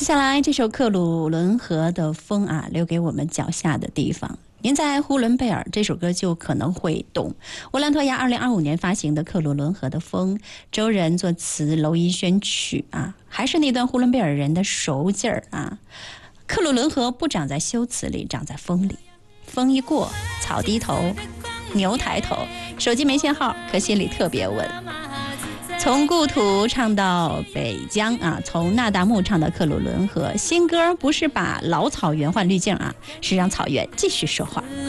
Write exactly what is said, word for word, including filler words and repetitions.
下来这首克鲁伦河的风啊，留给我们脚下的地方。您在呼伦贝尔这首歌就可能会懂。乌兰托娅二零二五年发行的《克鲁伦河的风》，周仁作词，娄艺轩曲啊，还是那段呼伦贝尔人的熟劲儿啊。克鲁伦河不长在修辞里，长在风里。风一过，草低头，牛抬头。手机没信号，可心里特别稳。从故土唱到北疆啊，从那达慕唱到克鲁伦河，新歌不是把老草原换滤镜啊，是让草原继续说话。